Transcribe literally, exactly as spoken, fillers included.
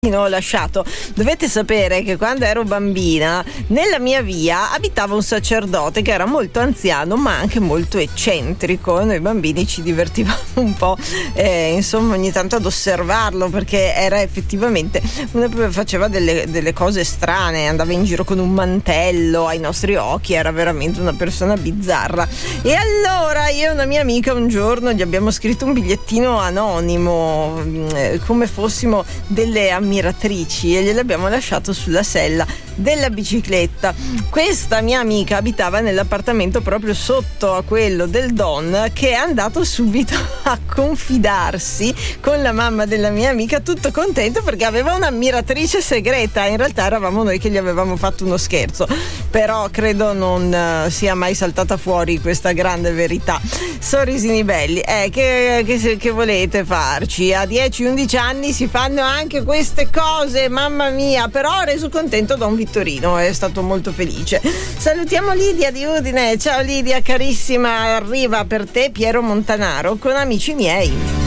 Ho lasciato. Dovete sapere che quando ero bambina nella mia via abitava un sacerdote che era molto anziano ma anche molto eccentrico. Noi bambini ci divertivamo un po' eh, insomma ogni tanto ad osservarlo, perché era effettivamente uno che faceva delle, delle cose strane, andava in giro con un mantello ai nostri occhi, era veramente una persona bizzarra. E allora io e una mia amica un giorno gli abbiamo scritto un bigliettino anonimo eh, come fossimo delle ammiratrici e gliele abbiamo lasciato sulla sella della bicicletta. Questa mia amica abitava nell'appartamento proprio sotto a quello del Don, che è andato subito a confidarsi con la mamma della mia amica, tutto contento perché aveva un'ammiratrice segreta. In realtà eravamo noi che gli avevamo fatto uno scherzo, però credo non sia mai saltata fuori questa grande verità. Sorrisini belli, eh, che, che, che volete farci? A dieci undici anni si fanno anche queste cose, mamma mia. Però ho reso contento Don Vittorino, è stato molto felice. Salutiamo Lidia di Udine. Ciao Lidia carissima, arriva per te Piero Montanaro con Amici miei.